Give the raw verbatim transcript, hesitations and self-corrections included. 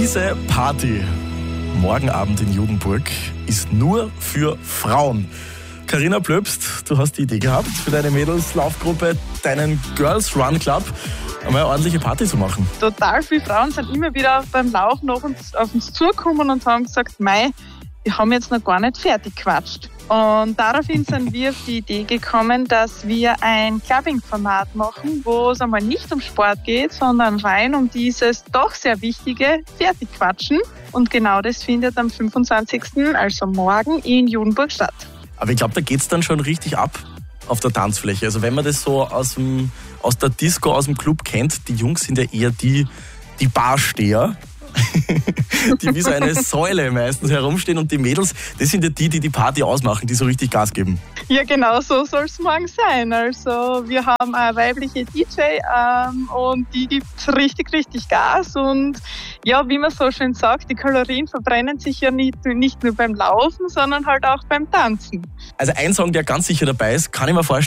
Diese Party morgen Abend in Judenburg ist nur für Frauen. Carina Plöbst, du hast die Idee gehabt, für deine Mädelslaufgruppe, deinen Girls Run Club, einmal eine ordentliche Party zu machen. Total viele Frauen sind immer wieder beim Laufen auf uns, auf uns zugekommen und haben gesagt, mei, wir haben jetzt noch gar nicht fertig gequatscht. Und daraufhin sind wir auf die Idee gekommen, dass wir ein Clubbing-Format machen, wo es einmal nicht um Sport geht, sondern rein um dieses doch sehr wichtige Fertigquatschen. Und genau das findet am fünfundzwanzigsten, also morgen, in Judenburg statt. Aber ich glaube, da geht es dann schon richtig ab auf der Tanzfläche. Also wenn man das so aus, dem, aus der Disco, aus dem Club kennt, die Jungs sind ja eher die, die Barsteher, die wie so eine Säule meistens herumstehen, und die Mädels, das sind ja die, die die Party ausmachen, die so richtig Gas geben. Ja, genau so soll es morgen sein. Also wir haben eine weibliche D J ähm, und die gibt richtig, richtig Gas. Und ja, wie man so schön sagt, die Kalorien verbrennen sich ja nicht, nicht nur beim Laufen, sondern halt auch beim Tanzen. Also ein Song, der ganz sicher dabei ist, kann ich mir vorstellen,